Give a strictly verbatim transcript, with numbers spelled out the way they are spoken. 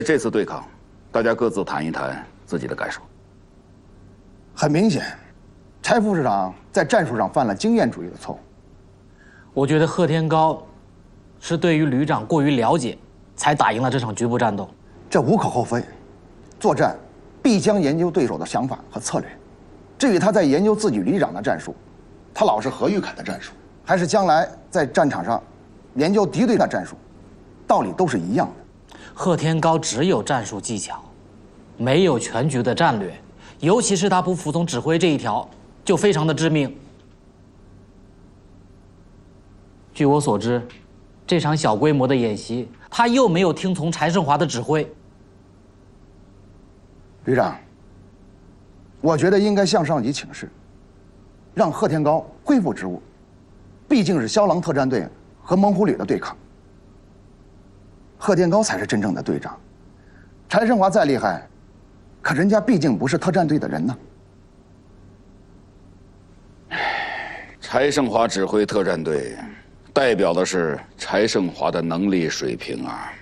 这次对抗，大家各自谈一谈自己的感受。 很明显，柴副市长在战术上犯了经验主义的错误。 我觉得贺天高是对于旅长过于了解，才打赢了这场局部战斗。 这无可厚非，作战必将研究对手的想法和策略。至于他在研究自己旅长的战术，他老是何玉凯的战术，还是将来在战场上研究敌对的战术，道理都是一样的。 贺天高只有战术技巧，没有全局的战略，尤其是他不服从指挥这一条，就非常的致命。据我所知，这场小规模的演习，他又没有听从柴胜华的指挥。 旅长，我觉得应该向上级请示，让贺天高恢复职务。毕竟是枭狼特战队和猛虎旅的对抗，贺天高才是真正的队长。柴胜华再厉害，可人家毕竟不是特战队的人呢。 柴胜华指挥特战队，代表的是柴胜华的能力水平啊。